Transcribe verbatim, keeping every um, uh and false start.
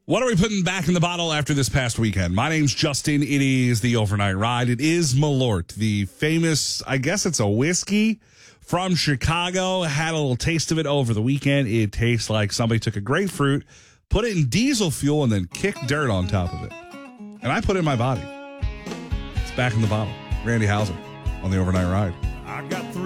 What are we putting back in the bottle after this past weekend? My name's Justin. It is the Overnight Ride. It is Malort, the famous, I guess it's a whiskey from Chicago. Had a little taste of it over the weekend. It tastes like somebody took a grapefruit, put it in diesel fuel, and then kicked dirt on top of it. And I put it in my body. It's back in the bottle. Randy Hauser on the Overnight Ride. I got three.